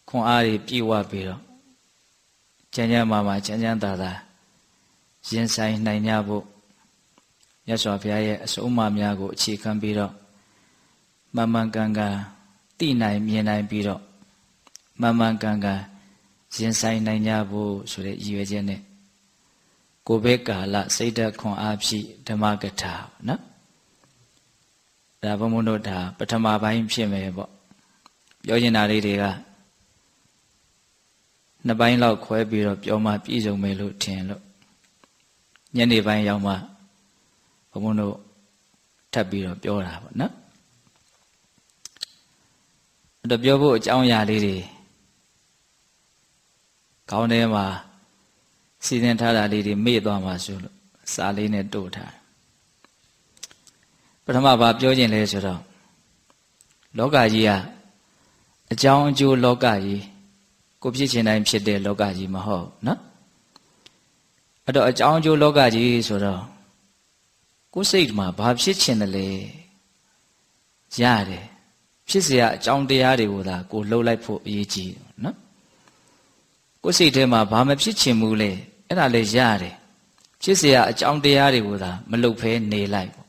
ခွန်အားတွေပြည့်ဝပြီးတော့ချမ်းချမ်းမာချမ်းချမ်းသာသာရင်ဆိုင်နိုင်ကြဖို့မြတ်စွာဘုရားရဲ့အဆုံးအမများကိုအခြေခံပြီးတော့မှန်မှန်ကန်ကန်သိနိုင်မြင်နိုင်ပြီးတော့မှန်မှန်ကန်ကန်ရင်ဆိုင်နိုင်ကြဖို့ဆိုတဲ့ရည်ရွယ်ချက်နဲ့ကိုဗစ်ကာလစိတ်ဓာတ်ခွန်အားဖြည့်ဓမ္မကထာနော်ဒါဘုံဘုံတို့ဒါပထမပိုင်းဖြစ်မယ်ပေါ့ပြောချင်တာလေးတွေကနှစ်ပိုင်းလောက်ခွဲပြီးတော့ပြောမှပြည့်စုံမယ်လို့ထင်လို့ညနေပိုင်းရောက်မှဘုံဘုံတို့ထပ်ပြီးတော့ပြောတာပေါ့နော်အဲ့တော့ပြောဖို့အကြောင်းအရာလေးတွေခေါင်းထဲမှာစီစဉ်ထားတာလေးတွေမေ့သွားမှာဆိုလို့စာလေးနဲ့တို့ထားပထမဘာပြောခြင်းလဲဆိုတော့လောကကြီးကအကြောင်းအကျိုးလောကကြီးကိုဖြစ်ချင်တိုင်းဖြစ်တဲ့လောကကြီးမဟုတ်နော်အဲ့တော့အကြောင်းအကျိုးလောကကြီးဆိုတော့ကိုယ်စိတ်မှာဘာဖြစ်ချင်တယ်လဲရတယ်ဖြစ်เสียအကြောင်းတရားတွေကိုသာကိုလှုပ်လိုက်ဖို့အရေးကြီးတယ်နော်ကိုယ်စိတ်ထဲမှာဘာမဖြစ်ချင်ဘူးလေအဲ့ဒါလည်းရတယ်ဖြစ်เสียအကြောင်းတရားတွေကိုသာမလှုပ်ဖဲနေလိုက်ပေါ့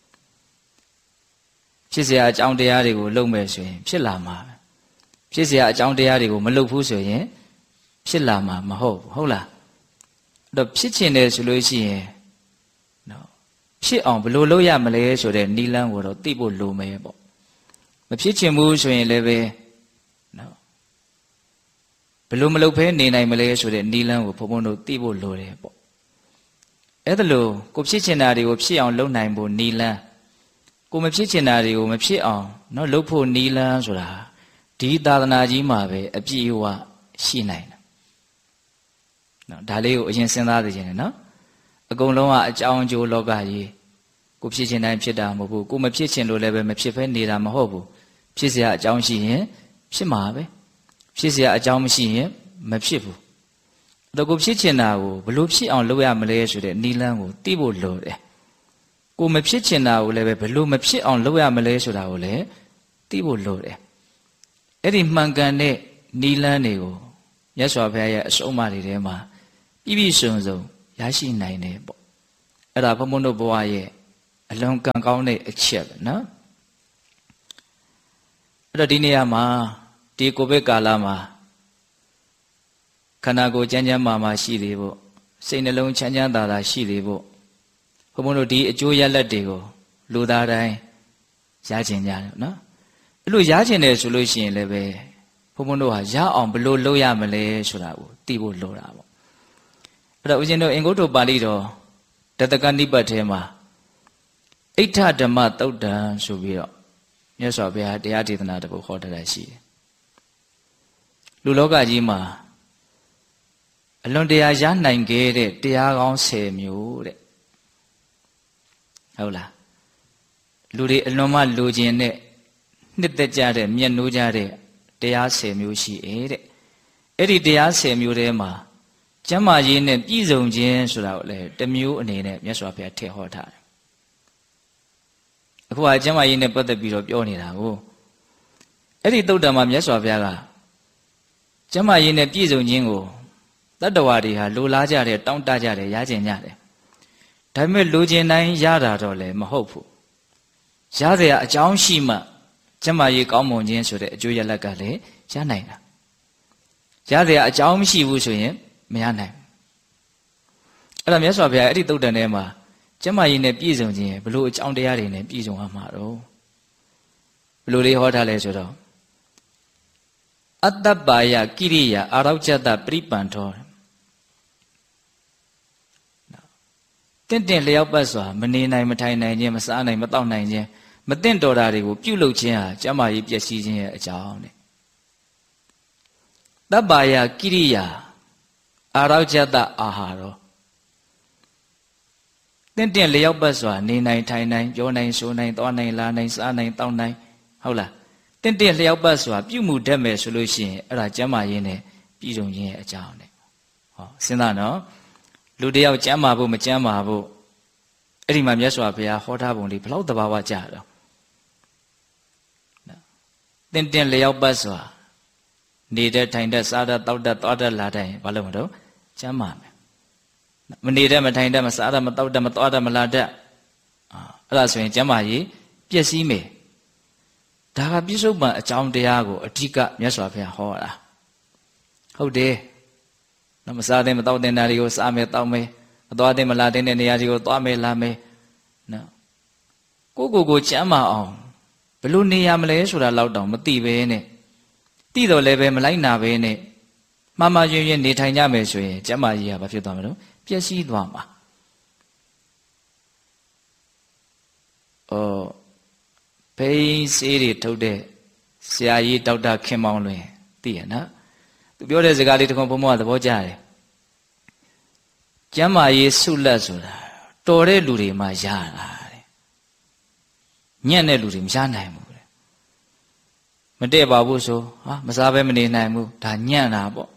ဖြစ်เสียအကြောင်းတရားတွေကိုလှုပ်မယ်ဆိုရင်ဖြစ်လာမှာဖြစ်เสียအကြောင်းတရားတွေကိုမလှုပ်ဘူးဆိုရင်ဖြစ်လာမှာမဟုတ်ဘူးဟုတ်လားအဲ့တော့ဖြစ်ချင်တယ်ဆိုလို့ရှိရင်နော်ဖြစ်အောင်ဘယ်လိုလုပ်ရမလဲဆိုတဲ့နိလန်းကိုတော့သိဖို့လိုမယ်ပေါ့မဖြစ်ချင်ဘူးဆိုရင်လည်းပဲနော်ဘယ်လိုမလုပ်ဖဲနေနိုင်မလဲဆိုတဲ့နိလန်းကိုဘုံဘုံတို့သိဖို့လိုတယ်ပေါ့အဲ့ဒါလို့ကိုဖြစ်ချင်တာတွေကိုဖြစ်အောင်လုပ်နိုင်ဖို့နိလန်းကိုမဖြစ်ချင်တာတွေကိုမဖြစ်အောင်နော်လုပ်ဖို့နိလန်းဆိုတာဒီသာသနာကြီးမှာပဲအပြည့်အဝရှိနိုင်တယ်နော်ဒါလေးကိုအရင်စဉ်းစားသိချင်တယ်နော်အကုန်လုံးကအကြောင်းအကျိုးလောကကြီးကိုဖြစ်ချင်တိုင်းဖြစ်တာမဟုတ်ဘူးကိုမဖြစ်ချင်လို့လည်းပဲမဖြစ်ဖဲနေတာမဟုတ်ဘူးဖြစ်เสียအကြောင်းရှိရင်ဖြစ်မှာပဲဖြစ်เสียအကြောင်းမရှိရင်မဖြစ်ဘူးအဲ့တော့ကိုဖြစ်ချင်တာကိုဘလို့ဖြစ်အောင်လုပ်ရမလဲဆိုတဲ့နိလန်းကိုသိဖို့လိုတယ်ကိုမဖြစ်ချင်တာကိုလည်းပဲဘလို့မဖြစ်အောင်လုပ်ရမလဲဆိုတာကိုလည်းသိဖို့လိုတယ်အဲ့ဒီမှန်ကန်တဲ့နိလန်းတွေကိုမြတ်စွာဘုရားရဲ့အဆုံးအမတွေထဲမှာပြည့်ပြည့်စုံစုံရရှိနိုင်တယ်ပေါ့အဲ့ဒါဘုံဘုံတို့ဘဝရဲ့အလွန်ကံကောင်းတဲ့အချက်ပဲနော်အဲ့တော့ဒီနေရာမှာဒီကိုဗစ်ကာလမှာခန္ဓာကိုယ်ကျန်းကျန်းမာမာရှိလေဖို့စိတ်နှလုံးချမ်းချမ်းသာသာရှိလေဖို့ဘုံဘုံတို့ဒီအကျိုးရလဒ်တွေကိုလူသားတိုင်းရချင်ကြတယ်နော်အဲ့လိုရချင်တယ်ဆိုလို့ရှိရင်လည်းပဲဘုံဘုံတို့ဟာရအောင်ဘယ်လိုလုပ်ရမလဲဆိုတာကိုသိဖို့လိုတာပေါ့အဲ့တော့ဦးဇင်းတို့အင်္ဂုတ္တပါဠိတော်ဒတကနိပတ်ထဲမှာဣဋ္ဌဓမ္မသုတ်တံဆိုပြီးတော့မြတ်စွာဘုရားတရားဒေသနာတစ်ပုဒ်ဟောထားတာရှိတယ်လူလောကကြီးမှာအလွန်တရာရနိုင်ခဲ့တဲ့တရားကောင်း10မျိုးတဲ့ဟုတ်လားလူတွေအလွန်မှလိုချင်တဲ့နှစ်သက်ကြတဲ့မျက်နှိုးကြတဲ့တရား10မျိုးရှိတဲ့အဲ့ဒီတရား10မျိုးထဲမှာကျမ်းမာရေးနဲ့ပြည့်စုံခြင်းဆိုတာကိုလည်းတစ်မျိုးအနေနဲ့မြတ်စွာဘုရားထည့်ဟောထားတယ်အခုကကျမ်းမာရေးနဲ့ပတ်သက်ပြီးတော့ပြောနေတာကိုအဲ့ဒီသုတ်တံမှာမြတ်စွာဘုရားကကျမ်းမာရေးနဲ့ပြည့်စုံခြင်းကိုတတ္တဝါတွေဟာလိုလားကြတယ်တောင်းတကြတယ်ရကျင်ကြတယ်ဒါပေမဲ့လိုချင်တိုင်းရတာတော့လည်းမဟုတ်ဘူးရเสียအကြောင်းရှိမှကျမ်းမာရေးကောင်းမွန်ခြင်းဆိုတဲ့အကျိုးရလဒ်ကလည်းရနိုင်တာရเสียအကြောင်းမရှိဘူးဆိုရင်မရနိုင်အဲ့ဒါမြတ်စွာဘုရားအဲ့ဒီသုတ်တံထဲမှာကျမ်းမာရေးနဲ့ပြည့်စုံခြင်းဘလို့အကြောင်းတရားတွေနဲ့ပြည့်စုံရမှာတော့ဘလို့လေးဟောထားလဲဆိုတော့အတ္တပါယကိရိယာအာရောကျတပရိပန္ထောတင့်လျောက်ပတ်စွာမနေနိုင်မထိုင်နိုင်ခြင်းမစားနိုင်မတောက်နိုင်ခြင်းမတင့်တော်တာတွေကိုပြုလုပ်ခြင်းဟာကျမ်းမာရေးပျက်စီးခြင်းရဲ့အကြောင်းတဲ့တပ္ပါယကိရိယာအာရောကျတအာဟာရောတင့်လျောက်ပတ်စွာနေနိုင်ထိုင်နိုင်ပြောနိုင်ဆိုနိုင်သွားနိုင်လာနိုင်စားနိုင်တောက်နိုင်ဟုတ်လားတင့်လျောက်ပတ်စွာပြုမှုတတ်မယ်ဆိုလို့ရှိရင်အဲ့ဒါကျမ်းမာရေးနဲ့ပြည်စုံခြင်းရဲ့အကြောင်းတဲ့ဟောစဉ်းစားနော်လူတယောက်ကျမ်းမာဖို့မကျမ်းမာဖို့အဲ့ဒီမှာမြတ်စွာဘုရားဟောထားပုံလေးဘလောက်သဘာဝကျတော့တင့်လျောက်ပတ်စွာနေတဲ့ထိုင်တဲ့စားတဲ့တောက်တဲ့သွားတဲ့လာတဲ့ဘာလို့မတော့ကျမ်းမာမယ်မနေတဲ့မထိုင်တဲ့မစားတဲ့မတောက်တဲ့မသွားတဲ့မလာတဲ့အဲ့ဒါဆိုရင်ကျမ်းမာရေးပျက်စီးမယ်ဒါကပြစ္ဆုတ်ပံအကြောင်းတရားကိုအဓိကမြတ်စွာဘုရားဟောတာဟုတ်တယ်မစားတဲ့မတောက်တဲ့နေရာတွေကိုစားမယ်တောက်မယ်မသွားတဲ့မလာတဲ့နေရာတွေကိုသွားမယ်လာမယ်နော်ကိုကျမ်းမာအောင်ဘယ်လိုနေရမလဲဆိုတာလောက်တောင်မသိပဲနဲ့သိတော့လည်းပဲမလိုက်နာပဲနဲ့မှားမှားယွင်းယွင်းနေထိုင်ကြမယ်ဆိုရင်ကျမ်းမာရေးကဘာဖြစ်သွားမလို့ပျက်စီးသွားမှာဘိန်းစေးတွေထုတ်တဲ့ဆရာကြီးဒေါက်တာခင်မောင်လွင်သိရနော်သူပြောတဲ့စကားလေးတခုဘုံဘုံကသဘောကျတယ်ကျမ်းမာရေးဆုလက်ဆိုတာတော်တဲ့လူတွေမှရတာတဲ့ညံ့တဲ့လူတွေမရနိုင်ဘူးတဲ့မတည့်ပါဘူးဆိုမစားဘဲမနေနိုင်ဘူးဒါညံ့တာပေါ့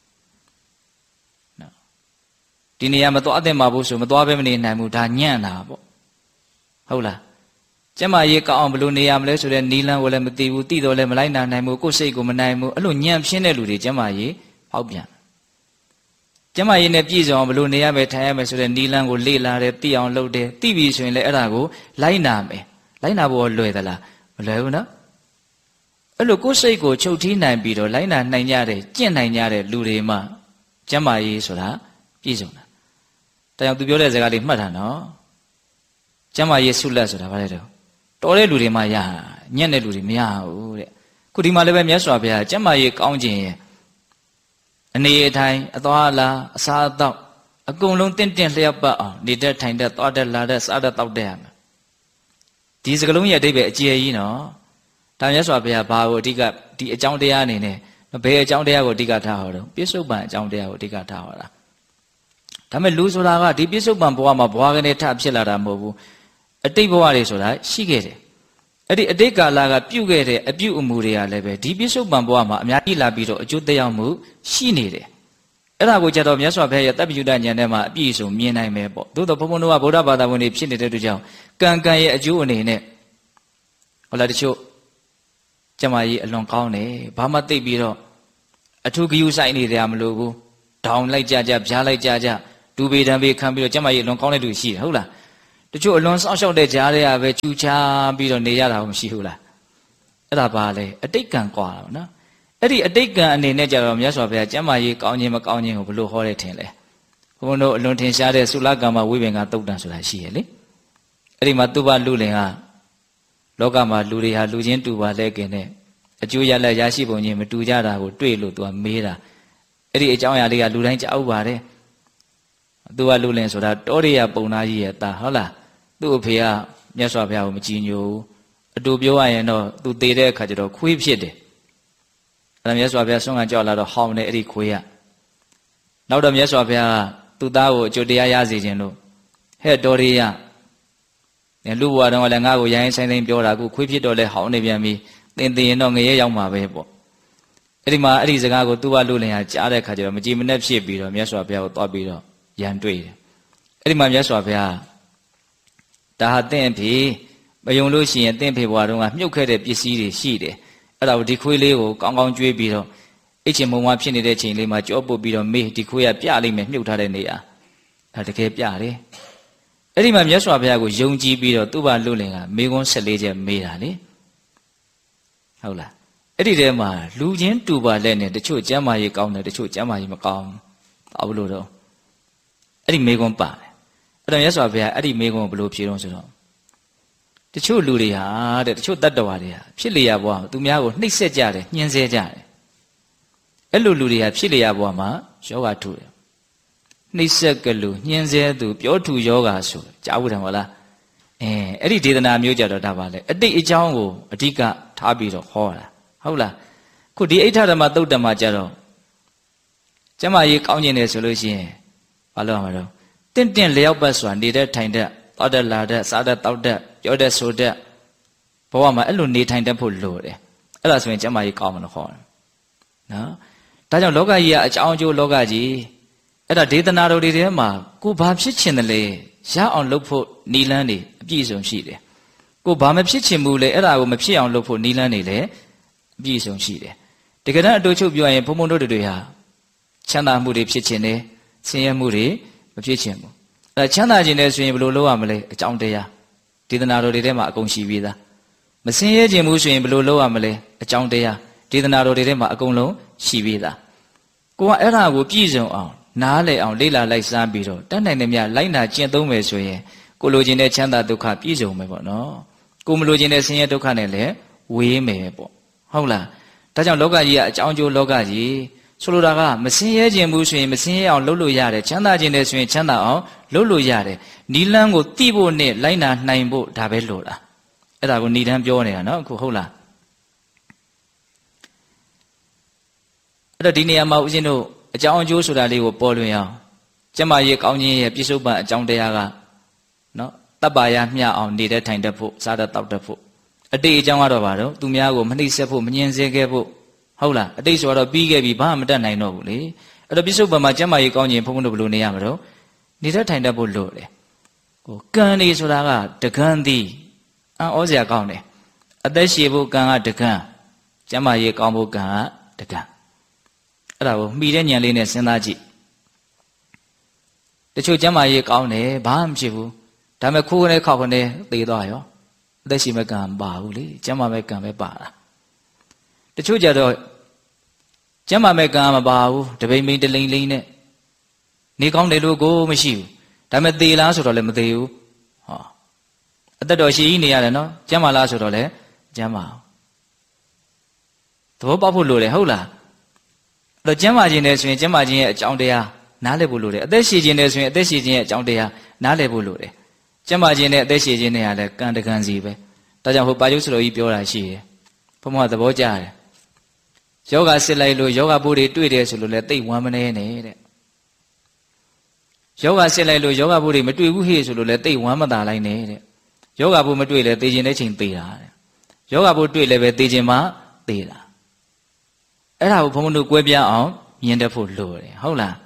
နော်ဒီနေရာမသွားတဲ့မှာဘူးဆိုမသွားဘဲမနေနိုင်ဘူးဒါညံ့တာပေါ့ဟုတ်လားကျမရေးကောင်းအောင်ဘယ်လိုနေရမလဲဆိုတဲ့နီလန်းကိုလည်းမသိဘူးသိတော့လည်းမလိုက်နိုင်ဘူးကိုယ်စိတ်ကိုမနိုင်ဘူးအဲ့လိုညံ့ဖြင်းတဲ့လူတွေကျမရေးဖောက်ပြန်ကျမရေးနဲ့ပြည့်စုံအောင်ဘယ်လိုနေရမယ်ထိုင်ရမယ်ဆိုတဲ့နီလန်းကိုလေ့လာတယ်သိအောင်လုပ်တယ်သိပြီဆိုရင်လည်းအဲ့ဒါကိုလိုက်နာမယ်လိုက်နာဖို့လွယ်သလားမလွယ်ဘူးနော်အဲ့လိုကိုယ်စိတ်ကိုချုပ်ထီးနိုင်ပြီးတော့လိုက်နာနိုင်ကြတဲ့ကျင့်နိုင်ကြတဲ့လူတွေမှကျမရေးဆိုတာပြည့်စုံတာတရားသူပြောတဲ့စကားလေးမှတ်တာနော်ကျမရေးဆုလက်ဆိုတာဘာလဲတော့တော်တဲ့လူတွေမှရညံ့တဲ့လူတွေမရဘူးတဲ့ခုဒီမှာလည်းပဲမြတ်စွာဘုရားကျမရေးကောင်းခြင်းရဲ့အနေအထိုင်အသွားအလာအစားအသောက်အကုန်လုံးတင့်လျှောက်ပတ်အောင်နေတဲ့ထိုင်တဲ့သွားတဲ့လာတဲ့စားတဲ့တောက်တဲ့ရမယ်ဒီစကလုံးရဲ့အဓိပ္ပာယ်အကျယ်ကြီးနော်ဒါမြတ်စွာဘုရားဘာကိုအဓိကဒီအကြောင်းတရားအနေနဲ့ဘယ်အကြောင်းတရားကိုအဓိကထားဟောတော့ပြစ္ဆုတ်ပံအကြောင်းတရားကိုအဓိကထားဟောတာဒါမဲ့လူဆိုတာကဒီပြစ္ဆုတ်ပံဘဝမှာဘဝကနေထဖြစ်လာတာမဟုတ်ဘူးအတိတ်ဘဝတွေဆိုတာရှိခဲ့တယ်အဲ့ဒီအတိတ်ကာလကပြုခဲ့တဲ့အပြုအမူတွေကလည်းပဲဒီပြစ္ဆုတ်ပံဘဝမှာအများကြီးလာပြီးတော့အကျိုးသက်ရောက်မှုရှိနေတယ်အဲ့ဒါကိုကြတော့မြတ်စွာဘုရားရဲ့တပ္ပယုတဉာဏ်ထဲမှာအပြည့်အစုံမြင်နိုင်မယ်ပေါ့သို့တော့ဘုန်းဘုန်းတို့ကဗုဒ္ဓဘာသာဝင်တွေဖြစ်နေတဲ့အတွက်ကြောင့်ကံရဲ့အကျိုးအနေနဲ့ဟုတ်လားတချို့ကျမကြီးအလွန်ကောင်းတယ်ဘာမှသိပြီးတော့အထူးဂယုဆိုင်နေတယ်မလို့ဘူးဒေါင်လိုက်ကြပြားလိုက်ကြဒူပေတံပေခံပြီးတော့ကျမကြီးအလွန်ကောင်းတဲ့လူရှိတယ်ဟုတ်လားတချို့အလွန်စောင့်ရှောက်တဲ့ကြားတွေကပဲကျူချပြီးတော့နေရတာမရှိဘူးလားအဲ့ဒါပါလေအတိတ်ကံကွာတာနော်အဲ့ဒီအတိတ်ကံအနေနဲ့ကြတော့မြတ်စွာဘုရားကျမ်းမာရေးကောင်းခြင်းမကောင်းခြင်းကိုဘလို့ဟောတယ်ထင်လဲဘုန်းတို့အလွန်ထင်ရှားတဲ့သုလကမ္မဝိပင်္ဂသုတ်တံဆိုတာရှိရလေအဲ့ဒီမှာသူဘလူလင်ကလောကမှာလူတွေဟာလူချင်းတူပါလဲခင်တဲ့အကျိုးရလရရှိပုံချင်းမတူကြတာကိုတွေ့လို့သူကမေးတာအဲ့ဒီအကြောင်းအရာလေးကလူတိုင်းကြောက်ပါတယ်သူကလူလင်ဆိုတာတောရိယပုံနာကြီးရဲ့သားဟုတ်လားသူ့အဖေကမြတ်စွာဘုရားကိုမကြည်ညိုဘူးအတူပြောရရင်တော့သူသေတဲ့အခါကျတော့ခွေးဖြစ်တယ်အဲ့ဒါမြတ်စွာဘုရားဆွမ်းခံကြောက်လာတော့ဟောင်းတယ်အဲ့ဒီခွေးကနောက်တော့မြတ်စွာဘုရားကသူ့သားကိုအကျိုးတရားရစေခြင်းလို့ဟဲ့တောရိယလူဘဝတုန်းကလည်းငါ့ကိုရိုင်းဆိုင်ဆိုင်ပြောတာအခုခွေးဖြစ်တော့လဲဟောင်းနေပြန်ပြီသင်ရင်တော့ငရဲရောက်မှာပဲပေါ့အဲ့ဒီမှာအဲ့ဒီစကားကိုသူ့ဘလူလင်ကကြားတဲ့အခါကျတော့မကြည်မနှက်ဖြစ်ပြီးတော့မြတ်စွာဘုရားကိုသွားပြီးတော့ရန်တွေ့တယ်အဲ့ဒီမှာမြတ်စွာဘုရားဒါဟာတင့်အဖေမယုံလို့ရှိရင်တင့်ဖေဘွားတုန်းကမြုပ်ခဲ့တဲ့ပစ္စည်းတွေရှိတယ်အဲ့ဒါကိုဒီခွေးလေးကိုကောင်းကောင်းကျွေးပြီးတော့အိတ်ချင်မုံမဖြစ်နေတဲ့ချိန်လေးမှာကြောပုတ်ပြီးတော့မေးဒီခွေးကပြလိုက်မယ်မြုပ်ထားတဲ့နေရာဒါတကယ်ပြတယ်အဲ့ဒီမှာမြတ်စွာဘုရားကိုယုံကြည်ပြီးတော့သူ့ဘာလူလင်ကမေခွန်း14ချက်မေးတာလေဟုတ်လားအဲ့ဒီထဲမှာလူချင်းတူပါလဲနဲ့တချို့ကျမ်းမာရေးကောင်းတယ်တချို့ကျမ်းမာရေးမကောင်းဘူးဘာလို့တော့အဲ့ဒီမေခွန်းပါတယ်အဲ့တော့မြတ်စွာဘုရားအဲ့ဒီမေခွန်းကိုဘယ်လိုဖြေတော့ဆိုတော့တချို့လူတွေဟာတဲ့တချို့တတ္တဝါတွေဟာဖြစ်လျာဘဝသူများကိုနှိပ်စက်ကြတယ်ညှင်းဆဲကြတယ်အဲ့လိုလူတွေဟာဖြစ်လျာဘဝမှာယောဂထုတယ်နှိပ်စက်ကလူညှင်းဆဲသူပြောထူယောဂဆိုကြားဘူးတယ်မဟုတ်လားအဲ့ဒီဒေသနာမျိုးကြတော့ဒါပါလေအတိတ်အကြောင်းကိုအဓိကထားပြီးတော့ဟောတာဟုတ်လားခုဒီအိဋ္ဌဓမ္မသုတ်တံမှာကြတော့ကျမကြီးကောင်းကျင်တယ်ဆိုလို့ရှိရင်ဘာလို့ရမှာတော့တင့်လျောက်ပတ်စွာနေတဲ့ထိုင်တဲ့တောက်တဲ့လာတဲ့စားတဲ့တောက်တဲ့ပြောတဲ့ဆိုတဲ့ဘဝမှာအဲ့လိုနေထိုင်တတ်ဖို့လိုတယ်အဲ့ဒါဆိုရင်ကျမကြီးကောင်းမလို့ခေါ်တယ်နော်ဒါကြောင့်လောကကြီးကအကြောင်းအကျိုးလောကကြီးအဲ့ဒါဒေသနာတော်တွေထဲမှာကိုဘာဖြစ်ချင်တယ်လဲရအောင်လုပ်ဖို့နီလန်းနေအပြည့်စုံရှိတယ်ကိုဘာမဖြစ်ချင်ဘူးလေအဲ့ဒါကိုမဖြစ်အောင်လုပ်ဖို့နီလန်းနေလေအပြည့်စုံရှိတယ်တကယ်တမ်းအတူချုပ်ပြောရင်ဘုံဘုံတို့တွေဟာချမ်းသာမှုတွေဖြစ်ခြင်းနဲ့ဆင်းရဲမှုတွေမဖြစ်ခြင်းဘူးအဲချမ်းသာခြင်းနဲ့ဆိုရင်ဘယ်လိုလုပ်ရမလဲအကြောင်းတရားဒေသနာတော်တွေထဲမှာအကုန်ရှိပြီးသားမဆင်းရဲခြင်းဘူးဆိုရင်ဘယ်လိုလုပ်ရမလဲအကြောင်းတရားဒေသနာတော်တွေထဲမှာအကုန်လုံးရှိပြီးသားကိုကအဲ့ဒါကိုပြည့်စုံအောင်နားလည်အောင်လေ့လာလိုက်စားပြီးတော့တတ်နိုင်တဲ့မြလိုက်နာကျင့်သုံးမယ်ဆိုရင်ကိုလိုချင်တဲ့ချမ်းသာဒုက္ခပြည့်စုံမယ်ပေါ့နော်ကိုမလိုချင်တဲ့ဆင်းရဲဒုက္ခနဲ့လည်းဝေးမယ်ပေါ့ဟုတ်လားဒါကြောင့်လောကကြီးကအကြောင်းကျိုးလောကကြီးဆိုလိုတာကမဆင်းရဲခြင်းဘူးဆိုရင်မဆင်းရဲအောင်လုပ်လို့ရတယ်ချမ်းသာခြင်းနဲ့ဆိုရင်ချမ်းသာအောင်လုပ်လို့ရတယ်နီလန်းကိုတိဖို့နဲ့လိုက်နာနိုင်ဖို့ဒါပဲလို့လားအဲ့ဒါကိုဏိဒန်းပြောနေတာနော်အခုဟုတ်လားအဲ့တော့ဒီနေရာမှာဦးဇင်းတို့အကြောင်းအကျိုးဆိုတာလေးကိုပေါ်လွင်အောင်ကျမကြီးကောင်းခြင်းရဲ့ပြစ္ဆုတ်ပံအကြောင်းတရားကနော်တပ်ပါရမျှအောင်နေတဲ့ထိုင်တတ်ဖို့စားတတ်တောက်တတ်ဖို့အတိတ်အကြောင်းကတော့ဘာတော့သူများကိုမနှိမ့်ဆက်ဖို့မငြင်းဆဲခဲ့ဖို့ဟုတ်လားအတိတ်ဆိုတော့ပြီးခဲ့ပြီဘာမှမတတ်နိုင်တော့ဘူးလေအဲ့တော့ပြစ္ဆုတ်ပံမှာကျမကြီးကောင်းခြင်းဘုန်းဘုန်းတို့ဘယ်လိုနေရမှာတော့နေတဲ့ထိုင်တတ်ဖို့လို့တယ်ဟိုကံနေဆိုတာကတကံသည်အံ့ဩစရာကောင်းတယ်အသက်ရှည်ဖို့ကံကတကံကျမကြီးကောင်းဖို့ကံကတကံအဲ့ဒါကိုမှီတဲ့ဉာဏ်လေးနဲ့စဉ်းစားကြည့်တချို့ကျမ်းမာရေးကောင်းတယ်ဘာမှမဖြစ်ဘူးဒါပေမဲ့ခိုးကနေခောက်ကနေသေသွားရောအသက်ရှင်မဲ့ကံမပါဘူးလေကျမ်းမာမဲ့ကံပဲပါတာတချို့ကြတော့ကျမ်းမာမဲ့ကံမပါဘူးတပိမ့်ပိမ့်တလိမ့်လိမ့်နဲ့နေကောင်းတယ်လို့ကိုမရှိဘူးဒါပေမဲ့သေလားဆိုတော့လည်းမသေဘူးဟောအသက်တော်ရှိကြီးနေရတယ်နော်ကျမ်းမာလားဆိုတော့လည်းကျမ်းမာသဘောပေါက်ဖို့လိုတယ်ဟုတ်လားအဲ့တော့ကျမ်းမာခြင်းနဲ့ဆိုရင်ကျမ်းမာခြင်းရဲ့အကြောင်းတရားနားလည်ဖို့လိုတယ်အသက်ရှည်ခြင်းနဲ့ဆိုရင်အသက်ရှည်ခြင်းရဲ့အကြောင်းတရားနားလည်ဖို့လိုတယ်ကျမ်းမာခြင်းနဲ့အသက်ရှည်ခြင်းနဲ့ကလည်းကံတကံစီပဲဒါကြောင့်ဟိုပါကျုပ်စတော်ကြီးပြောတာရှိတယ်ဘုံဘသဘောကျတယ်ယောဂစစ်လိုက်လို့ယောဂဘိုးတွေတွေ့တယ်ဆိုလို့လည်းသိဝမ်းမနေနဲ့တဲ့ယောဂစစ်လိုက်လို့ယောဂဘိုးတွေမတွေ့ဘူးဟေ့ဆိုလို့လည်းသိဝမ်းမသာလိုက်နဲ့တဲ့ယောဂဘိုးမတွေ့လဲသိခြင်းတဲ့ချိန်သိတာတဲ့ယောဂဘိုးတွေ့လဲပဲသိခြင်းမှသိတာအဲ့ဒါကိုဘုံဘတို့ကွဲပြားအောင်မြင်တတ်ဖို့လိုတယ်ဟုတ်လား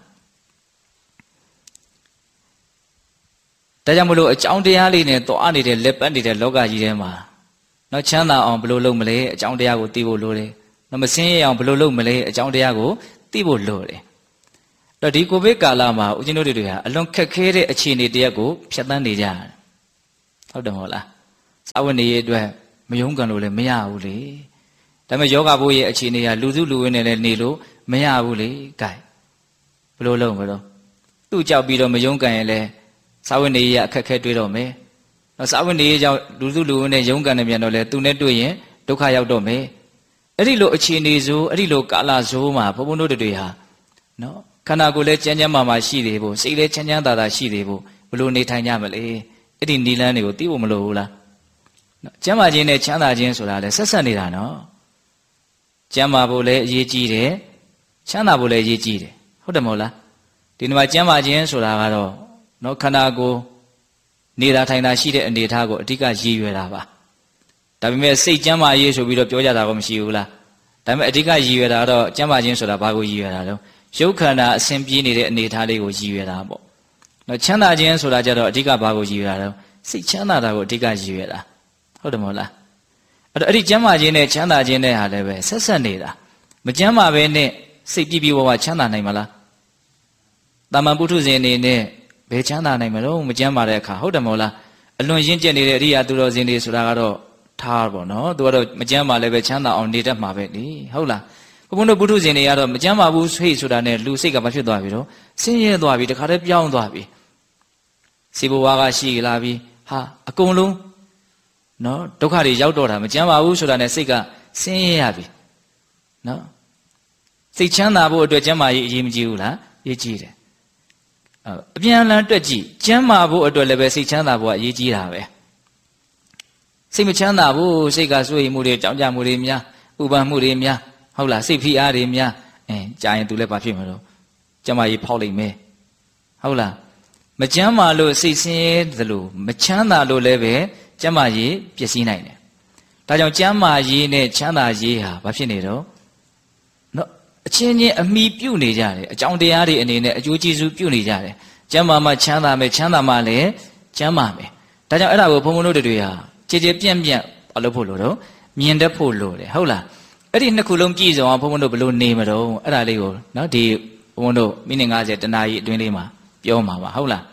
ဒါကြောင့်မလို့အကြောင်းတရားလေးနဲ့သွားနေတဲ့လက်ပတ်နေတဲ့လောကကြီးထဲမှာနော်ချမ်းသာအောင်ဘယ်လိုလုပ်မလဲအကြောင်းတရားကိုသိဖို့လိုတယ်နော်မစင်းရအောင်ဘယ်လိုလုပ်မလဲအကြောင်းတရားကိုသိဖို့လိုတယ်အဲ့တော့ဒီကိုဗစ်ကာလမှာဦးဇင်းတို့တွေဟာအလွန်ခက်ခဲတဲ့အခြေအနေတရက်ကိုဖြတ်သန်းနေကြတယ်ဟုတ်တယ်မဟုတ်လားစာဝတ်နေရေးအတွက်မယုံကန်လို့လည်းမရဘူးလေဒါပေမဲ့ယောဂဘိုးရဲ့အခြေအနေကလူစုလူဝင်းနဲ့လည်းနေလို့မရဘူးလေဂိုင်ဘယ်လိုလုပ်မလို့သူ့ကြောက်ပြီးတော့မယုံကန်ရင်လည်းစာဝတ်နေရေးအခက်ခဲတွေ့တော့မယ်။နောက်စာဝတ်နေရေးကြောင့်လူစုလူဝန်းနဲ့ရုန်းကန်နေပြန်တော့လေသူနဲ့တွေ့ရင်ဒုက္ခရောက်တော့မယ်။အဲ့ဒီလိုအခြေအနေဆိုအဲ့ဒီလိုကာလဆိုမှာဘုံဘုံတို့တွေဟာနော်ခန္ဓာကိုယ်လည်းကျန်းကျန်းမာမာရှိသေးဖို့စိတ်လည်းချမ်းချမ်းသာသာရှိသေးဖို့ဘလို့နေထိုင်ကြမလဲ။အဲ့ဒီနိလန်းတွေကိုသိဖို့မလိုဘူးလား။ကျမ်းမာခြင်းနဲ့ချမ်းသာခြင်းဆိုတာလည်းဆက်ဆက်နေတာနော်။ကျမ်းမာဖို့လည်းအရေးကြီးတယ်။ချမ်းသာဖို့လည်းအရေးကြီးတယ်။ဟုတ်တယ်မဟုတ်လား။ဒီနေ့မှာကျမ်းမာခြင်းဆိုတာကတော့နော်ခန္ဓာကိုယ်နေတာထိုင်တာရှိတဲ့အနေအထားကိုအဓိကရည်ရွယ်တာပါဒါပေမဲ့စိတ်ကျမ်းမာရေးဆိုပြီးတော့ပြောကြတာក៏မရှိဘူးလားဒါပေမဲ့အဓိကရည်ရွယ်တာတော့ကျမ်းမာခြင်းဆိုတာဘာကိုရည်ရွယ်တာတော့ရုပ်ခန္ဓာအစဉ်ပြေးနေတဲ့အနေအထားလေးကိုရည်ရွယ်တာပေါ့နော်ချမ်းသာခြင်းဆိုတာကြတော့အဓိကဘာကိုရည်ရွယ်တာတော့စိတ်ချမ်းသာတာကိုအဓိကရည်ရွယ်တာဟုတ်တယ်မဟုတ်လားအဲ့တော့အဲ့ဒီကျမ်းမာခြင်းနဲ့ချမ်းသာခြင်းနဲ့ဟာလည်းပဲဆက်ဆက်နေတာမကျမ်းမာပဲနဲ့စိတ်ပြည့်ပြည့်ဝဝချမ်းသာနိုင်မလားတာမန်ပုထုဇဉ်အနေနဲ့ဘယ်ချမ်းသာနိုင်မလို့မကျမ်းမာတဲ့အခါဟုတ်တယ်မဟုတ်လားအလွန်ရင့်ကျက်နေတဲ့အရိယာသူတော်စင်တွေဆိုတာကတော့ထားပါတော့သူကတော့မကျမ်းမာလည်းပဲချမ်းသာအောင်နေတတ်မှာပဲလေဟုတ်လားဘုန်းဘုန်းတို့ပုထုဇဉ်တွေကတော့မကျမ်းမာဘူးဆိတ်ဆိုတာနဲ့လူစိတ်ကမဖြစ်သွားပြီတော့ဆင်းရဲသွားပြီတခါတည်းပြောင်းသွားပြီစေဘဝါကရှိလာပြီဟာအကုန်လုံးနော်ဒုက္ခတွေရောက်တော့တာမကျမ်းမာဘူးဆိုတာနဲ့စိတ်ကဆင်းရဲရပြီနော်စိတ်ချမ်းသာဖို့အတွက်ကျမ်းမာရေးအရေးမကြီးဘူးလားအရေးကြီးတယ်အပြန်လန်းတွက်ကြည့်ကျမ်းမာဖို့အတွက်လည်းပဲစိတ်ချမ်းသာဖို့အရေးကြီးတာပဲစိတ်မချမ်းသာဘူးစိတ်ကစိုးရိမ်မှုတွေကြောက်ကြမှုတွေများဥပ္ပန်မှုတွေများဟုတ်လားစိတ်ဖိအားတွေများကြာရင်သူလည်းဘာဖြစ်မှာတော့ကျမ်းမာရေးဖောက်လိမ့်မယ်ဟုတ်လားမကျမ်းမာလို့စိတ်ဆင်းရဲသလိုမချမ်းသာလို့လည်းပဲကျမ်းမာရေးပျက်စီးနိုင်တယ်ဒါကြောင့်ကျမ်းမာရေးနဲ့ချမ်းသာရေးဟာဘာဖြစ်နေတော့နော်အချင်းချင်းအမိပြုတ်နေကြတယ်အကြောင်းတရားတွေအနေနဲ့အကျိုးကျေးဇူးပြုတ်နေကြတယ်ကျမ်းမာမှချမ်းသာမယ်ချမ်းသာမှလည်းကျမ်းမာမယ်ဒါကြောင့်အဲ့ဒါကိုဘုံဘုံတို့တွေဟာကြည်ကြည်ပြန့်ပြန့်မလုပ်ဖို့လို့တော့မြင်တတ်ဖို့လိုတယ်ဟုတ်လားအဲ့ဒီနှစ်ခုလုံးကြည့်ဆောင်ဘုန်းဘုန်းတို့ဘလို့နေမတော့အဲ့ဒါလေးကိုနော်ဒီဘုန်းဘုန်းတို့မိနစ်50တနာရီအတွင်းလေးမှာပြောမှာပါဟုတ်လား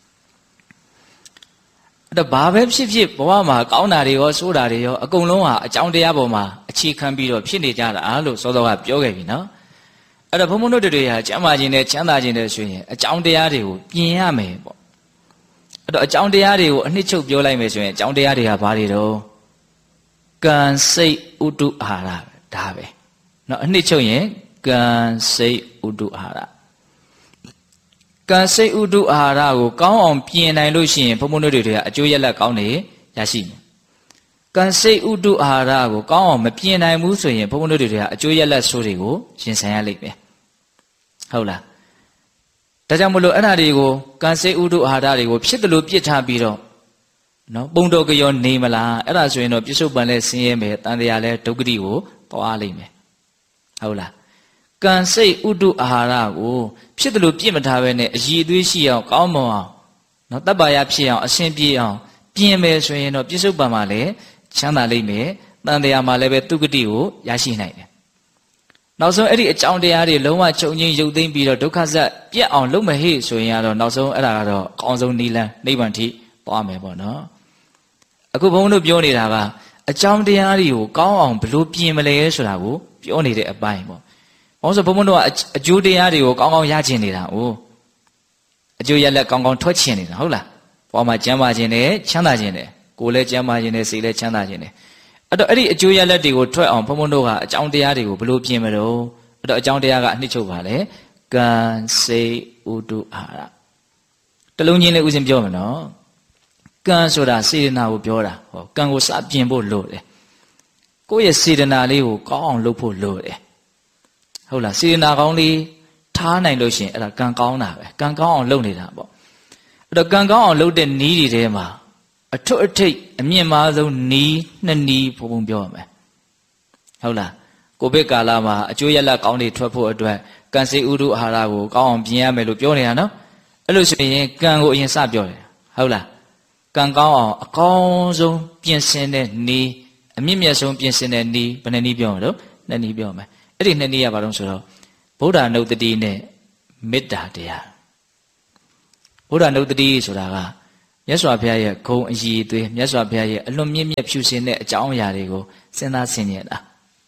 အဲ့တော့ဘာပဲဖြစ်ဖြစ်ဘဝမှာကောင်းတာတွေရောဆိုးတာတွေရောအကုန်လုံးဟာအကြောင်းတရားပေါ်မှာအခြေခံပြီးတော့ဖြစ်နေကြတာလို့စောစောကပြောခဲ့ပြီနော်အဲ့တော့ဘုန်းဘုန်းတို့တွေဟာကျမ်းမာခြင်းနဲ့ချမ်းသာခြင်းနဲ့ဆိုရင်အကြောင်းတရားတွေကိုပြင်ရမယ်ပေါ့အဲ့တော့အကြောင်းတရားတွေကိုအနှစ်ချုပ်ပြောလိုက်မယ်ဆိုရင်အကြောင်းတရားတွေကဘာတွေတော့ကံစိတ်ဥဒုအာဟာရဒါပဲเนาะအနှစ်ချုပ်ရင်ကံစိတ်ဥဒုအာဟာရကံစိတ်ဥဒုအာဟာရကိုကောင်းအောင်ပြင်နိုင်လို့ရှိရင်ဘုန်းဘုန်းတို့တွေကအကျိုးရလဒ်ကောင်းတွေရရှိမယ်ကံစိတ်ဥဒုအာဟာရကိုကောင်းအောင်မပြင်နိုင်ဘူးဆိုရင်ဘုန်းဘုန်းတို့တွေကအကျိုးရလဒ်ဆိုးတွေကိုရင်ဆိုင်ရလိမ့်မယ်ဟုတ်လားဒါကြောင့်မလို့အဲ့ဓာတွေကိုကံစိတ်ဥဒုအာဟာရတွေကိုဖြစ်တယ်လို့ပြစ်ထားပြီးတော့နော်ပုံတော်ကြောနေမလားအဲ့ဒါဆိုရင်တော့ပြစ္ဆုတ်ပံလဲဆင်းရဲမယ်တန်တရားလဲဒုက္ခတိကိုသွားလိမ့်မယ်ဟုတ်လားကံစိတ်ဥဒုအာဟာရကိုဖြစ်တယ်လို့ပြစ်မထားဘဲနဲ့အည်အသွေးရှိအောင်ကောင်းမွန်အောင်နော်တပ္ပါယဖြစ်အောင်အရှင်းပြေအောင်ပြင်မယ်ဆိုရင်တော့ပြစ္ဆုတ်ပံမှာလဲချမ်းသာလိမ့်မယ်တန်တရားမှာလည်းပဲဒုက္ခတိကိုရရှိနိုင်တယ်နောက်ဆုံးအဲ့ဒီအကြောင်းတရားတွေလုံးဝချုပ်ငြိမ်းရုပ်သိမ်းပြီးတော့ဒုက္ခဇတ်ပြတ်အောင်လုပ်မဟိဆိုရင်ကတော့နောက်ဆုံးအဲ့ဒါကတော့အကောင်းဆုံးနိလန်းနိဗ္ဗာန်ထိသွားမယ်ပေါ့နော်အခုဘုန်းတို့ပြောနေတာကအကြောင်းတရားတွေကိုကောင်းအောင်ဘလို့ပြင်မလဲဆိုတာကိုပြောနေတဲ့အပိုင်းပေါ့။ဘာလို့ဆိုဘုန်းတို့ကအကျိုးတရားတွေကိုကောင်းကောင်းရချင်နေတာ哦အကျိုးရလက်ကောင်းကောင်းထွက်ချင်နေတာဟုတ်လား။ဘောမှာကျမ်းမာခြင်းနဲ့ချမ်းသာခြင်းနဲ့ကိုယ်လည်းကျမ်းမာခြင်းနဲ့စိတ်လည်းချမ်းသာခြင်းနဲ့အဲ့တော့အဲ့ဒီအကျိုးရလက်တွေကိုထွက်အောင်ဘုန်းတို့ကအကြောင်းတရားတွေကိုဘလို့ပြင်မလို့အဲ့တော့အကြောင်းတရားကအနှစ်ချုပ်ပါလေကံစိတ်ဥဒုအာဟာရတလုံးချင်းလေးဥစဉ်ပြောမယ်နော်ကံဆိုတာစေတနာကိုပြောတာဟောကံကိုစပြင်ဖို့လိုတယ်ကိုယ့်ရဲ့စေတနာလေးကိုကောင်းအောင်လုပ်ဖို့လိုတယ်ဟုတ်လားစေတနာကောင်းလေးထားနိုင်လို့ရှိရင်အဲ့ဒါကံကောင်းတာပဲကံကောင်းအောင်လုပ်နေတာပေါ့အဲ့တော့ကံကောင်းအောင်လုပ်တဲ့နည်းတွေထဲမှာအထွတ်အထိပ်အမြင့်မားဆုံးနည်းနှစ်နည်းဘုံဘုံပြောရမယ်ဟုတ်လားကိုဗစ်ကာလမှာအကျိုးရလဒ်ကောင်းတွေထွက်ဖို့အတွက်ကံစိတ်ဥဒုအာဟာရကိုကောင်းအောင်ပြင်ရမယ်လို့ပြောနေတာနော်အဲ့လိုဆိုရင်ကံကိုအရင်စပြောတယ်ဟုတ်လားကံကောင်းအောင်အကောင်းဆုံးပြင်ဆင်တဲ့နည်းအမြင့်မြတ်ဆုံးပြင်ဆင်တဲ့နည်းဘယ်နှနည်းပြောမလို့နှစ်နည်းပြောမယ်အဲ့ဒီနှစ်နည်းကဘာလို့ဆိုတော့ဗုဒ္ဓနုတ္တိနဲ့မေတ္တာတရားဗုဒ္ဓနုတ္တိဆိုတာကမြတ်စွာဘုရားရဲ့ဂုဏ်အရည်အသွေးမြတ်စွာဘုရားရဲ့အလွန်မြင့်မြတ်ဖြူစင်တဲ့အကြောင်းအရာတွေကိုစဉ်းစားဆင်ခြင်တာ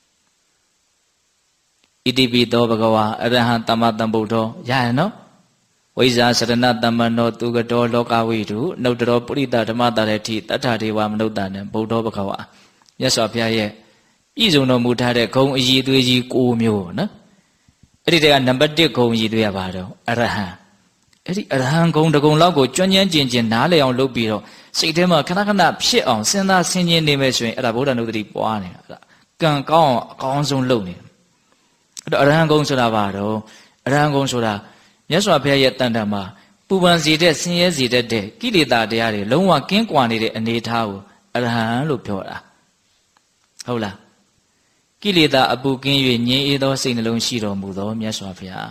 ဣတိပိသောဘဂဝါအရဟံသမ္မာသမ္ဗုဒ္ဓောရရနော်ဝိဇာစရဏတမ္မနောသူကတော်လောကဝိတုနှုတ်တော်ပုရိသဓမ္မတာရတိတတ္ထဒေဝမနုဿာနံဗုဒ္ဓောဘဂဝါမြတ်စွာဘုရားရဲ့ပြည့်စုံတော်မူထားတဲ့ဂုဏ်အရည်အသွေးကြီး9မျိုးနော်အဲ့ဒီတည်းကနံပါတ်1ဂုဏ်အရည်အသွေးကဘာတော့အရဟံအဲ့ဒီအရဟံဂုဏ်တကုံလောက်ကိုကျွမ်းကျင်ကျင်နားလည်အောင်လုပ်ပြီးတော့စိတ်ထဲမှာခဏခဏဖြစ်အောင်စဉ်းစားဆင်ခြင်နေမယ်ဆိုရင်အဲ့ဒါဗုဒ္ဓနုတ္တိပွားနေတာအဲ့ဒါကံကောင်းအောင်အကောင်းဆုံးလုပ်နေတယ်အဲ့တော့အရဟံဂုဏ်ဆိုတာဘာတော့အရဟံဂုဏ်ဆိုတာမြတ်စွာဘုရားရဲ့တန်တံမှာပူပန်စေတဲ့ဆင်းရဲစေတဲ့ကိလေသာတရားတွေလုံးဝကင်းကွာနေတဲ့အနေအထားကိုအရဟံလို့ပြောတာဟုတ်လားကိလေသာအပူကင်း၍ငြိမ်းအေးသောစိတ်နှလုံးရှိတော်မူသောမြတ်စွာဘုရား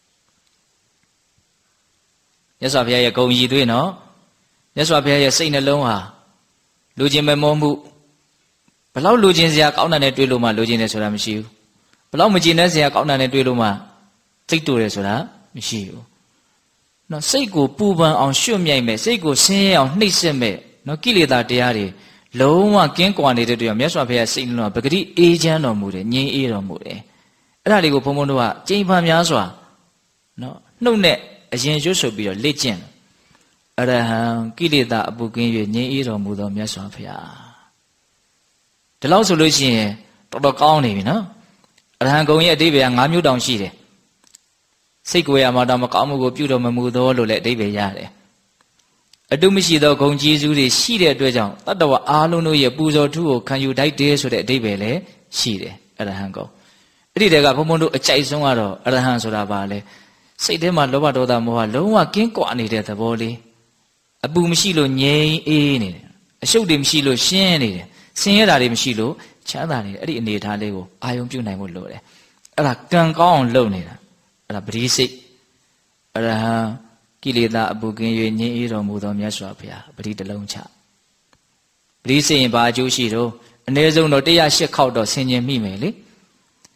မြတ်စွာဘုရားရဲ့ဂုဏ်ရည်သွေးနော်မြတ်စွာဘုရားရဲ့စိတ်နှလုံးဟာလူချင်းမမောမှုဘလောက်လူချင်းစရာကောင်းတာနဲ့တွေ့လို့မှလူချင်းတယ်ဆိုတာမရှိဘူးဘလောက်မကျင်တဲ့စရာကောင်းတာနဲ့တွေ့လို့မှစိတ်တူတယ်ဆိုတာမရှိဘူးနော်စိတ်ကိုပူပန်အောင်ရွှတ်မြိုက်မဲ့စိတ်ကိုဆင်းရဲအောင်နှိပ်စက်မဲ့နော်ကိလေသာတရားတွေလုံးဝကင်းကွာနေတဲ့တွေ့ရမြတ်စွာဘုရားစိတ်လုံးကပဂတိအေးချမ်းတော်မူတယ်ငြိမ်းအေးတော်မူတယ်အဲ့ဒါလေးကိုဘုံဘုံတို့ကကြိမ်ဖန်များစွာနော်နှုတ်နဲ့အရင်ရွတ်ဆိုပြီးတော့လေ့ကျင့်အရဟံကိလေသာအပူကင်း၍ငြိမ်းအေးတော်မူသောမြတ်စွာဘုရားဒီလောက်ဆိုလို့ရှိရင်တော်တော်ကောင်းနေပြီနော်အရဟံဂုဏ်ရဲ့အဓိပ္ပာယ်က5မျိုးတောင်ရှိတယ်စိတ်ကိုယ်ရမှာတော့မကောင်းမှုကိုပြုတော်မမူသောလို့လည်းအဓိပ္ပာယ်ရတယ်အတုမရှိသောဂုဏ်ကျေးဇူးတွေရှိတဲ့အတွက်ကြောင့်တတ္တဝအားလုံးတို့ရဲ့ပူဇော်ထူးကိုခံယူတတ်တယ်ဆိုတဲ့အဓိပ္ပာယ်လည်းရှိတယ်အရဟံဂုဏ်အဲ့ဒီတည်းကဘုံဘုံတို့အကြိုက်ဆုံးကတော့အရဟံဆိုတာပါလေစိတ်ထဲမှာလောဘဒေါသမောဟလုံးဝကင်းကွာနေတဲ့သဘောလေးအပူမရှိလို့ငြိမ်းအေးနေတယ်အရှုပ်တွေမရှိလို့ရှင်းနေတယ်ဆင်းရဲတာတွေမရှိလို့ချမ်းသာနေတယ်အဲ့ဒီအနေအထားလေးကိုအာယုံပြုနိုင်ဖို့လိုတယ်အဲ့ဒါကံကောင်းအောင်လုပ်နေတာအဲ့ဒါပရိစိတ်အရဟံကိလေသာအပူကင်း၍ငြိမ်းအေးတော်မူသောမြတ်စွာဘုရားပရိတလုံးချပရိစိတ်ရင်ဘာအကျိုးရှိတော့အနည်းဆုံးတော့108ခေါက်တော့ဆင်ခြင်မိမယ်လေ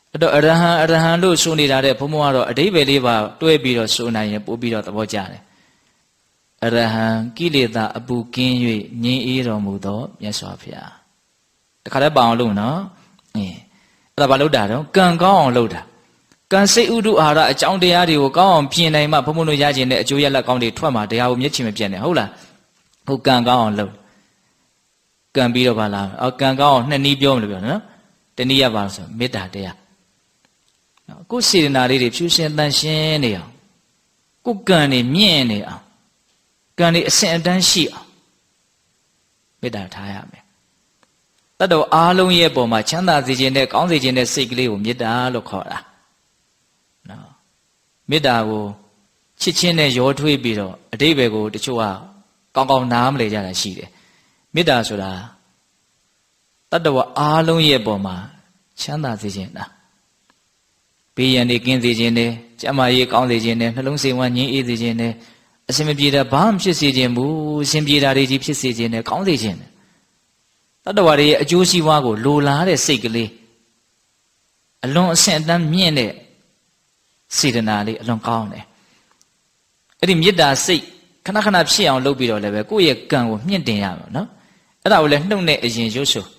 အဲ့တော့အရဟံလို့ဆိုနေတာတဲ့ဘုံဘုံကတော့အဓိပ္ပာယ်လေးပါတွဲပြီးတော့ဆိုနိုင်ရင်ပို့ပြီးတော့သဘောကျတယ်အရဟံကိလေသာအပူကင်း၍ငြိမ်းအေးတော်မူသောမြတ်စွာဘုရားတခါတည်းပါအောင်လို့နော်အဲ့ဒါဘာလို့တာတော့ကံကောင်းအောင်လုပ်တာကံစိတ်ဥဒုအာဟာရအကြောင်းတရားတွေကိုကောင်းအောင်ပြင်နိုင်မှဘုံဘုံတို့ရခြင်းနဲ့အကျိုးရလဒ်ကောင်းတွေထွက်မှာတရားကိုမျက်ချင်မပြတ်နဲ့ဟုတ်လားဟုတ်ကံကောင်းအောင်လုပ်ကံပြီးတော့ပါလားကံကောင်းအောင်နှစ်နည်းပြောမလို့ပြောနော်တနည်းရပါလို့ဆိုမေတ္တာတရားကိုယ်စေတနာလေးတွေဖြူရှင်တန်ရှင်းနေအောင်ကိုယ်ကံတွေမြင့်နေအောင်ကံတွေအစဉ်အတန်းရှိအောင်မေတ္တာထားရမယ်တတ်တော်အားလုံးရဲ့ပုံမှာချမ်းသာစေခြင်းနဲ့ကောင်းစေခြင်းနဲ့စိတ်ကလေးကိုမေတ္တာလို့ခေါ်တာနော်မေတ္တာကိုချစ်ချင်းနဲ့ရောထွေးပြီးတော့အတိပ္ပယ်ကိုတချို့ကကောင်းကောင်းနားမလည်ကြတာရှိတယ်မေတ္တာဆိုတာတတ်တော်အားလုံးရဲ့ပုံမှာချမ်းသာစေခြင်းလားဘေးရန်တွေကင်းစေခြင်းနဲ့ကျမ်းမာရေးကောင်းစေခြင်းနဲ့နှလုံးစိမ်ဝမ်းငြိမ်းအေးစေခြင်းနဲ့အစင်မပြေတာဘာမှဖြစ်စေခြင်းဘူးအစင်ပြေတာတွေကြီးဖြစ်စေခြင်းနဲ့ကောင်းစေခြင်းနဲ့တတ္တဝါတွေရဲ့အကျိုးစီးပွားကိုလိုလားတဲ့စိတ်ကလေးအလွန်အဆင့်အတန်းမြင့်တဲ့စေတနာလေးအလွန်ကောင်းတယ်အဲ့ဒီမေတ္တာစိတ်ခဏခဏဖြစ်အောင်လုပ်ပြီးတော့လည်းပဲကိုယ့်ရဲ့ကံကိုမြင့်တင်ရမှာနော်အဲ့ဒါကိုလည်းနှုတ်နဲ့အရင်ရုပ်ဆို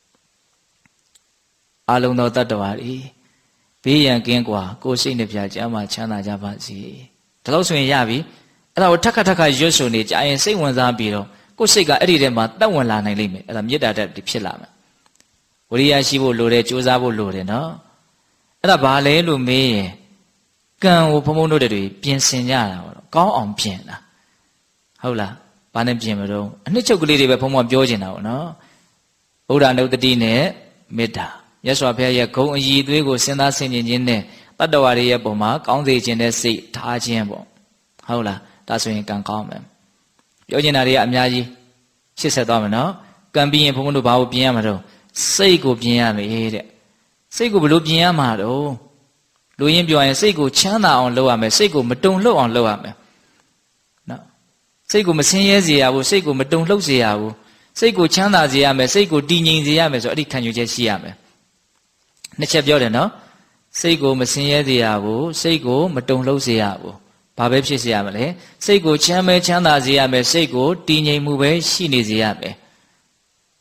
အလုံးသောတတ္တဝါတွေဘေးရန်ကင်းกว่าကိုယ်စိတ်နှပြကျမ်းမာချမ်းသာကြပါစေဒါလို့ဆိုရင်ရပြီအဲ့ဒါကိုထက်ခါရွတ်ဆိုနေကြရင်စိတ်ဝင်စားပြီးတော့ကိုယ်စိတ်ကအဲ့ဒီထဲမှာတက်ဝင်လာနိုင်လိမ့်မယ်အဲ့ဒါမေတ္တာတက်ဖြစ်လာမယ်ဝိရိယရှိဖို့လိုတယ်ကြိုးစားဖို့လိုတယ်နော်အဲ့ဒါဘာလဲလို့မေးရင်ကံကိုဘုံဘုံတို့တွေပြင်ဆင်ကြတာပေါ့ကောင်းအောင်ပြင်တာဟုတ်လားဘာနဲ့ပြင်မလို့အနှစ်ချုပ်ကလေးတွေပဲဘုံဘုံပြောနေတာပေါ့နော်ဗုဒ္ဓနုတ္တိနဲ့မေတ္တာမြတ်စွာဘုရားရဲ့ဂုဏ်အည်သွေးကိုစဉ်းစားဆင်ခြင်ခြင်းနဲ့တတ္တဝါတွေရဲ့ပုံမှာကောင်းစေခြင်းနဲ့စိတ်ထားခြင်းပေါ့ဟုတ်လားဒါဆိုရင်ကံကောင်းမယ်ပြောချင်တာတွေကအများကြီးရှင်းဆက်သွားမယ်နော်ကံပြီးရင်ဘုန်းဘုန်းတို့ဘာကိုပြင်ရမှာတော့စိတ်ကိုပြင်ရမယ်တဲ့စိတ်ကိုဘယ်လိုပြင်ရမှာတော့လူရင်းပြောရင်စိတ်ကိုချမ်းသာအောင်လုပ်ရမယ်စိတ်ကိုမတုန်လှုပ်အောင်လုပ်ရမယ်နော်စိတ်ကိုမဆင်းရဲစေရဘူးစိတ်ကိုမတုန်လှုပ်စေရဘူးစိတ်ကိုချမ်းသာစေရမယ်စိတ်ကိုတည်ငြိမ်စေရမယ်ဆိုအဲ့ဒီခံယူချက်ရှိရမယ်နှစ်ချက်ပြောတယ်နော်စိတ်ကိုမဆင်းရဲစေရဘူးစိတ်ကိုမတုန်လှုပ်စေရဘူးဘာပဲဖြစ်စေရမလဲစိတ်ကိုချမ်းသာစေရမယ်စိတ်ကိုတည်ငြိမ်မှုပဲရှိနေစေရမယ်